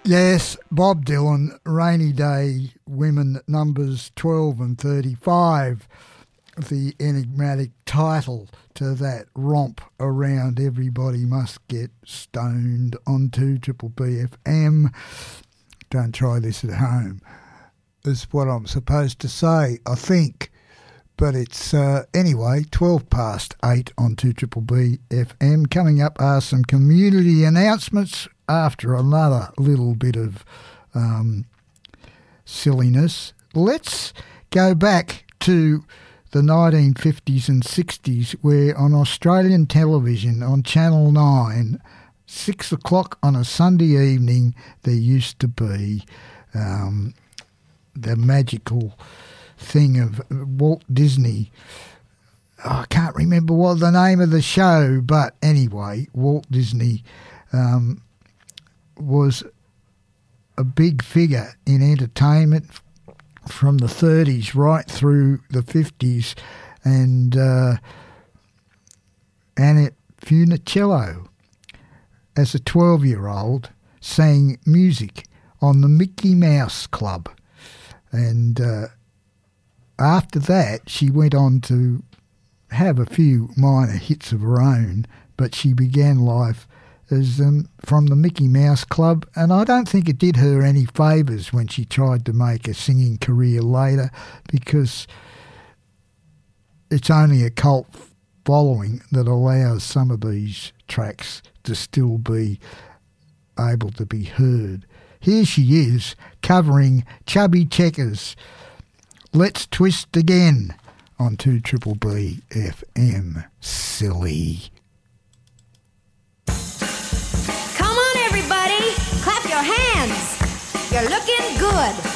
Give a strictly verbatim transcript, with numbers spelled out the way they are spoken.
Yes, Bob Dylan, Rainy Day Women, numbers twelve and thirty-five, the enigmatic title to that romp around Everybody Must Get Stoned on two Triple B F M. Don't try this at home, is what I'm supposed to say, I think. But it's, uh, anyway, twelve past eight on two Triple B F M. Coming up are some community announcements after another little bit of um, silliness. Let's go back to the nineteen fifties and sixties, where on Australian television on Channel nine, six o'clock on a Sunday evening, there used to be um, the magical thing of Walt Disney. Oh, I can't remember what the name of the show, but anyway, Walt Disney um, was a big figure in entertainment from the thirties right through the fifties, and uh, Annette Funicello, as a twelve-year-old, sang music on the Mickey Mouse Club, and uh, after that she went on to have a few minor hits of her own, but she began life as um, from the Mickey Mouse Club, and I don't think it did her any favours when she tried to make a singing career later, because it's only a cult following that allows some of these tracks to still be able to be heard. Here she is, covering Chubby Checkers, Let's Twist Again, on two Triple B F M. Silly. Come on, everybody, clap your hands. You're looking good.